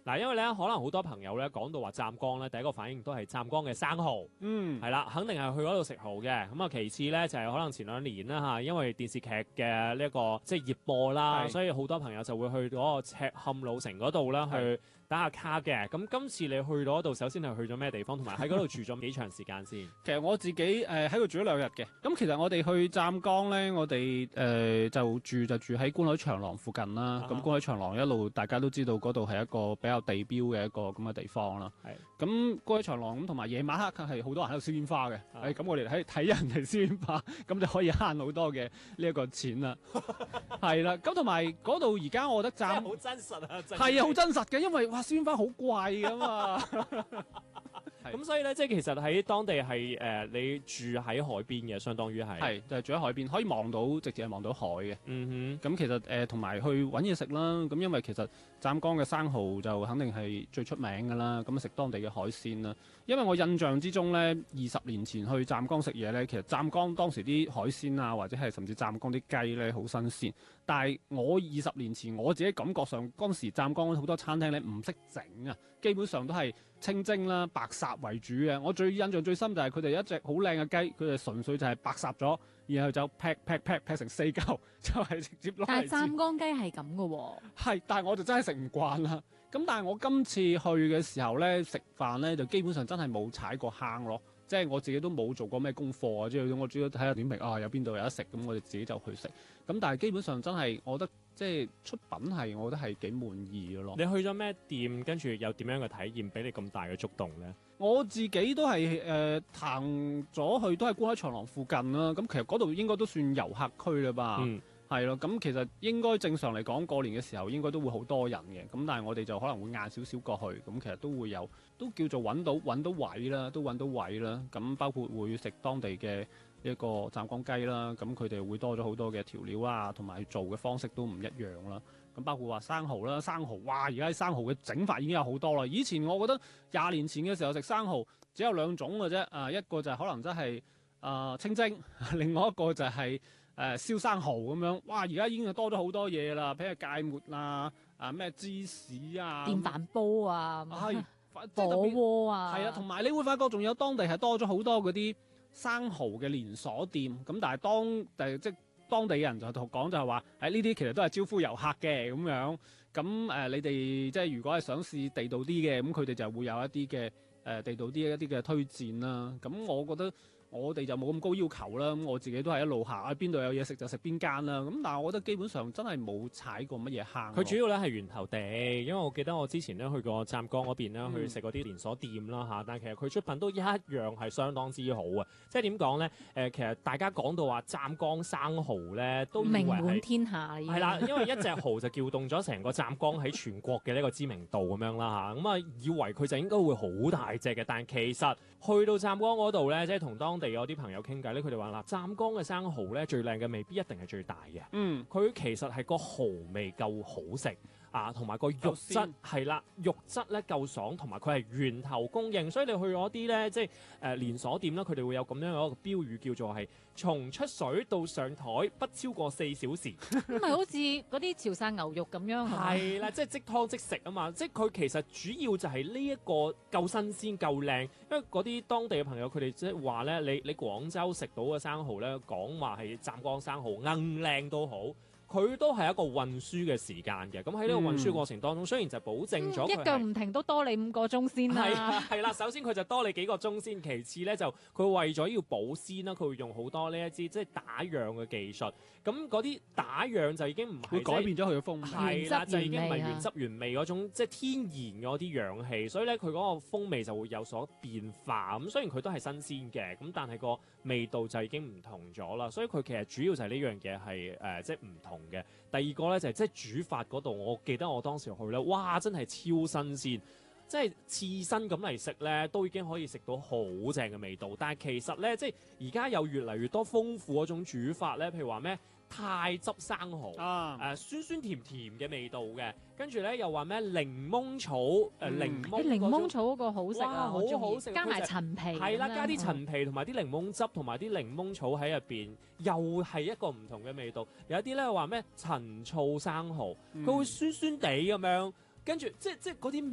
嗱，因為咧可能好多朋友咧講到話湛江咧，第一個反應都係湛江嘅生蠔，係啦，肯定係去嗰度食蠔嘅。咁啊，其次咧就係可能前2年啦嚇，因為電視劇嘅呢一個即係熱播啦，所以好多朋友就會去嗰個赤坎老城嗰度啦去打下卡嘅。咁今次你去到嗰度，首先係去咗咩地方，同埋喺嗰度住咗幾長時間先？ 其實我自己喺度住咗2日嘅。咁其實我哋去湛江咧，我哋就住喺觀海長廊附近啦。咁觀海長廊一路大家都知道嗰度係一個比較地標嘅一個咁嘅地方啦。咁觀海長廊咁同埋夜晚黑係好多人喺度燒煙花嘅。咁我哋睇人哋燒煙花，咁就可以慳好多嘅呢一個錢啦。係啦，咁同埋嗰度而家我覺得真係好真實啊！ 係啊，好真實嘅，因為哇燒煙花好貴噶嘛。 咁所以咧，即係其實喺當地係你住喺海邊嘅，相當於係就係住喺海邊，可以望到直接係望到海嘅。咁其實同埋去揾嘢食啦。咁因為其實湛江嘅生蠔就肯定係最出名噶啦。咁食當地嘅海鮮啦。因為我印象之中咧，20年前去湛江食嘢咧，其實湛江當時啲海鮮啊，或者係甚至湛江啲雞咧好新鮮。但係我20年前我自己感覺上，當時湛江好多餐廳咧唔識整啊，基本上都係清蒸啦、白烚為主嘅。我最印象最深就係佢哋一隻好靚嘅雞，佢哋純粹就係白烚咗，然後就劈成4嚿，就係直接攞嚟。 但係湛江雞係咁嘅喎。 係，但係我就真係食唔慣啦。咁但係我今次去嘅時候咧，食飯咧就基本上真係冇踩過坑咯。即係我自己都冇做過咩功課啊，即係我主要睇下點評有邊度有得食，咁我哋自己就去食。咁但係基本上真係，我覺得即係出品係，我覺得係幾滿意嘅咯。 你去咗咩店，跟住有點樣嘅體驗俾你咁大嘅觸動咧？ 我自己都係行咗去，都係觀海長廊附近啦。咁其實嗰度應該都算遊客區啦吧。係咯，咁其實應該正常嚟講，過年嘅時候應該都會好多人嘅。咁但係我哋就可能會晏少少過去，咁其實都會有，都叫做揾到位啦，都揾到位啦。咁包括會食當地嘅一個湛江雞啦，咁佢哋會多咗好多嘅調料啊，同埋做嘅方式都唔一樣啦。咁包括話生蠔啦，生蠔哇，而家生蠔嘅整法已經有好多啦。以前我覺得20年前嘅時候食生蠔只有2種嘅啫，一個就係可能真係清蒸，另外一個就係燒生蠔咁樣。哇！而家已經多咗好多嘢啦，譬如芥末啊，咩芝士啊， 電飯煲啊， 係火鍋啊， 係啊，同埋你會發覺仲有當地係多咗好多嗰啲生蠔嘅連鎖店。咁但係即當地人就講就係話，呢啲其實都係招呼遊客嘅咁樣。咁你哋即係如果係想試地道啲嘅，咁佢哋就會有一啲嘅地道啲一啲嘅推薦啦。咁我覺得我哋就冇咁高要求啦。咁我自己都係一路行，邊度有嘢食就食邊間啦。咁但係我覺得基本上真係冇踩過乜嘢坑。 佢主要咧係源頭地，因為我記得我之前咧去過湛江嗰邊啦，去食嗰啲連鎖店啦嚇。但係其實佢出品都一樣係相當之好啊！即係點講咧？其實大家講到話湛江生蠔咧，都以為名滿天下係啦，因為一隻蠔就撬動咗成個湛江喺全國嘅呢個知名度咁樣啦嚇。咁啊，以為佢就應該會好大隻嘅，但其實去到湛江嗰度咧，即係同當地有啲朋友傾偈咧，佢哋話啦，湛江嘅生蠔咧最靚嘅未必一定係最大嘅，佢其實係個蠔味夠好食啊，同埋個肉質係啦，肉質咧夠爽，同埋佢係源頭供應，所以你去嗰啲咧即係連鎖店啦，佢哋會有咁樣嘅一個標語叫做係從出水到上台不超過4小時， 咁咪好似嗰啲潮汕牛肉咁樣係啦，即係即湯即食啊嘛，即係佢其實主要就係呢一個夠新鮮夠靚，因為嗰啲當地嘅朋友佢哋即係話咧，你廣州食到嘅生蠔咧，講話係湛江生蠔硬靚都好。佢都係一個運輸嘅時間嘅，咁喺呢個運輸過程當中，雖然就保證咗一腳唔停都多你5個鐘先啦。 係啦，首先佢就多你幾個鐘先，其次咧就佢為咗要保鮮啦，佢會用好多呢一支即係打樣嘅技術。咁嗰啲打樣就已經唔係會改變咗佢嘅風味， 係啦，就已經唔係原汁原味嗰種即係天然嗰啲氧氣，所以咧佢嗰個風味就會有所變化。咁雖然佢都係新鮮嘅，咁但係個味道就已經唔同咗啦。所以佢其實主要就係呢樣嘢係即係唔同嘅。第二個咧就係即係煮法嗰度，我記得我當時去咧，哇真係超新鮮，即係刺身咁嚟食咧，都已經可以食到好正嘅味道。但係其實咧，即係而家有越嚟越多豐富嗰種煮法咧，譬如話咩太汁生蠔酸酸甜甜嘅味道嘅，跟住咧又話咩檸檬草檸檬草嗰個好食啊， 好好食， 加埋陳皮係啦，加啲陳皮同埋啲檸檬汁同埋啲檸檬草喺入邊，又係一個唔同嘅味道。有啲咧話咩陳醋生蠔，佢會酸酸地咁樣，跟住即係嗰啲